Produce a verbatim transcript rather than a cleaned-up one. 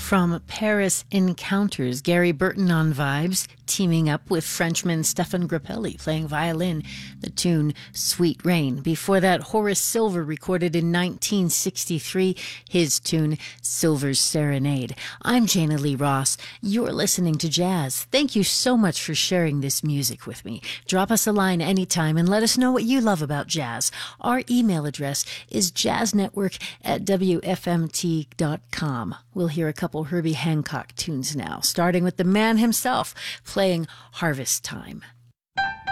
From Paris Encounters, Gary Burton on vibes, teaming up with Frenchman Stefan Grappelli playing violin, the tune Sweet Rain. Before that, Horace Silver recorded in nineteen sixty-three his tune Silver's Serenade. I'm Jana Lee Ross. You're listening to Jazz. Thank you so much for sharing this music with me. Drop us a line anytime and let us know what you love about jazz. Our email address is jazznetwork at w f m t dot com. We'll hear a couple Herbie Hancock tunes now, starting with the man himself playing Harvest Time.